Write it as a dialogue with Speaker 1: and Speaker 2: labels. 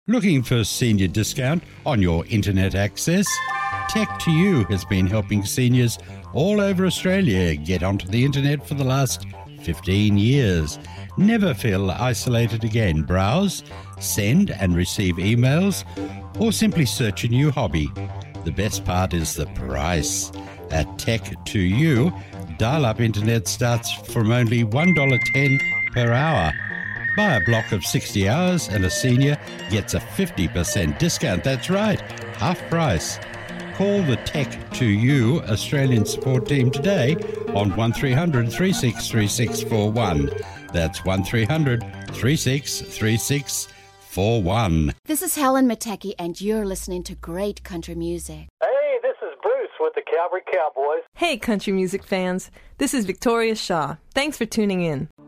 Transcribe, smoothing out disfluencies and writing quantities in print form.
Speaker 1: Looking for a senior discount on your internet access? Tech2U has been helping seniors all over Australia get onto the internet for the last 15 years. Never feel isolated again. Browse, send and receive emails, or simply search a new hobby. The best part is the price. At Tech2U, dial-up internet starts from only $1.10 per hour. Buy a block of 60 hours and a senior gets a 50% discount. That's right, half price. Call the Tech2U Australian support team today on 1300 363641. That's 1300 363641.
Speaker 2: This is Helen Matecki, and you're listening to great country music.
Speaker 3: Hey, this is Bruce with the Calvary Cowboys.
Speaker 4: Hey, country music fans. This is Victoria Shaw. Thanks for tuning in.